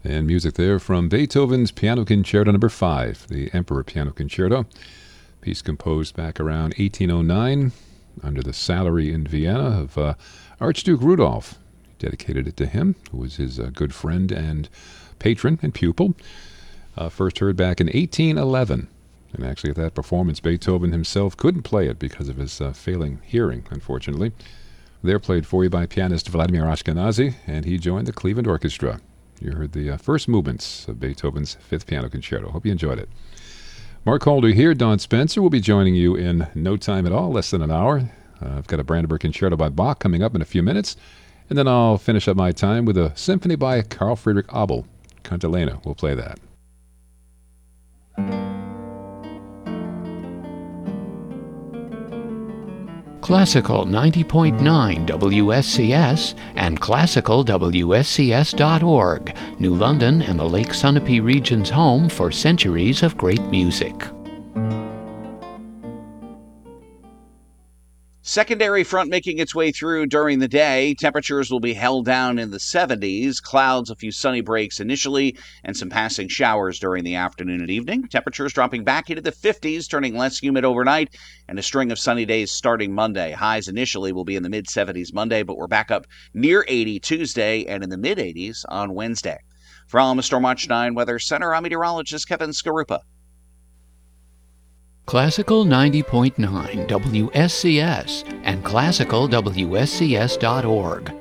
And music there from Beethoven's Piano Concerto No. 5, the Emperor Piano Concerto. Piece composed back around 1809 under the salary in Vienna of Archduke Rudolph. He dedicated it to him, who was his good friend and patron and pupil. First heard back in 1811. And actually at that performance, Beethoven himself couldn't play it because of his failing hearing, unfortunately. They're played for you by pianist Vladimir Ashkenazy, and he joined the Cleveland Orchestra. You heard the first movements of Beethoven's Fifth Piano Concerto. Hope you enjoyed it. Mark Holder here. Don Spencer will be joining you in no time at all, less than an hour. I've got a Brandenburg Concerto by Bach coming up in a few minutes, and then I'll finish up my time with a symphony by Carl Friedrich Abel. Cantilena. We'll play that. Classical 90.9 WSCS and classicalwscs.org, New London and the Lake Sunapee region's home for centuries of great music. Secondary front making its way through during the day. Temperatures will be held down in the 70s. Clouds, a few sunny breaks initially, and some passing showers during the afternoon and evening. Temperatures dropping back into the 50s, turning less humid overnight, and a string of sunny days starting Monday. Highs initially will be in the mid-70s Monday, but we're back up near 80 Tuesday and in the mid-80s on Wednesday. From Stormwatch 9 Weather Center, I'm meteorologist Kevin Skarupa. Classical 90.9 WSCS and classicalwscs.org.